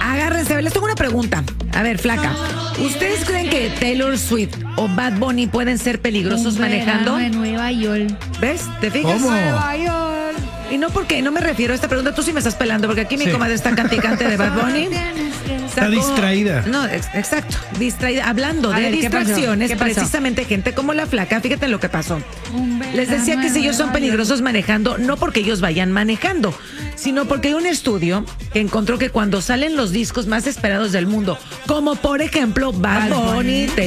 agárrense. A ver, les tengo una pregunta. A ver, flaca. ¿Ustedes creen que Taylor Swift o Bad Bunny pueden ser peligrosos manejando? De Nueva York. ¿Ves? ¿Te fijas? ¿Cómo? Nueva York. Y no porque no me refiero a esta pregunta, tú sí me estás pelando, porque aquí mi comadre está canticante de Bad Bunny. Está distraída. No, exacto, distraída. Hablando A de ver, ¿qué pasó? distracciones, ¿Qué pasó? precisamente gente como la flaca, fíjate lo que pasó. Les decía que si ellos son peligrosos manejando, no porque ellos vayan manejando, sino porque hay un estudio que encontró que cuando salen los discos más esperados del mundo, como por ejemplo Bad Bunny,